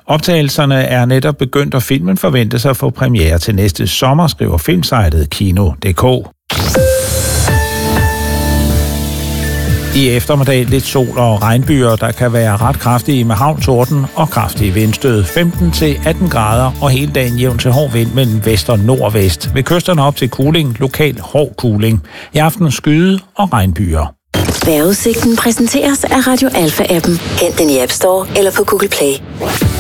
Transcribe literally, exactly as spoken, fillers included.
Optagelserne er netop begyndt, og filmen forventes at få premiere til næste sommer, skriver filmsejtet Kino punktum d k. I eftermiddag lidt sol og regnbyer, der kan være ret kraftige med havl, torden og kraftige vindstød. femten til atten grader og hele dagen jævn til hård vind mellem vest og nordvest. Ved kysterne op til kuling, lokal hård kuling. I aften skyde og regnbyer. Vejrudsigten præsenteres af Radio Alfa-appen. Hent den i App Store eller på Google Play.